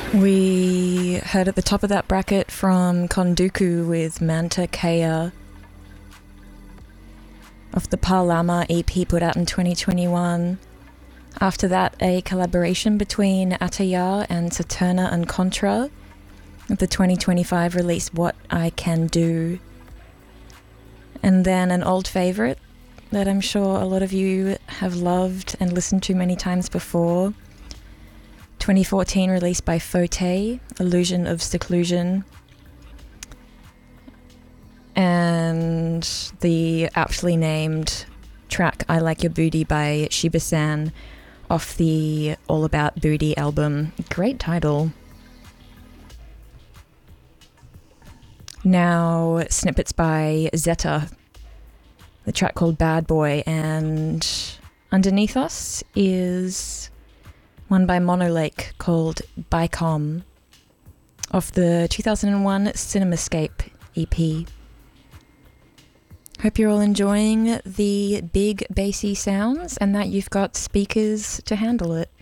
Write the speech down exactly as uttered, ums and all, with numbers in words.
We heard at the top of that bracket from Konduku with Manta Kea of the Palama E P put out in twenty twenty-one. After that, a collaboration between Atayar and Saturna and Contra of the twenty twenty-five release What I Can Do. And then an old favourite that I'm sure a lot of you have loved and listened to many times before. twenty fourteen release by Fote, Illusion of Seclusion. And the aptly named track I Like Your Booty by Shiba-san off the All About Booty album. Great title. Now snippets by Zeta, the track called Bad Boy, and underneath us is one by Monolake called Bicom off the two thousand one Cinemascape E P. Hope you're all enjoying the big bassy sounds and that you've got speakers to handle it.